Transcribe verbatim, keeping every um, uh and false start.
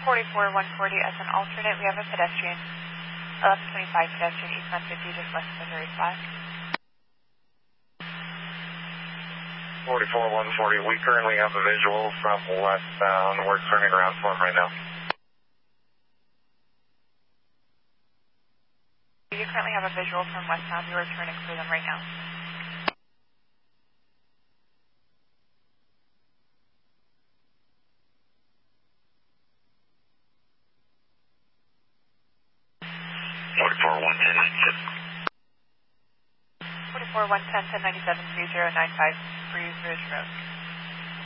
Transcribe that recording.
forty-four one forty as an alternate, we have a pedestrian, eleven twenty-five pedestrian eastbound fifty just west of Missouri Flat. forty-four one forty, we currently have a visual from westbound. We're turning around for him right now. You currently have a visual from westbound. We are turning for them right now. forty-four one ten ninety-seven. forty-four one ten ten ninety-seven three zero nine five Breeze Ridge Road.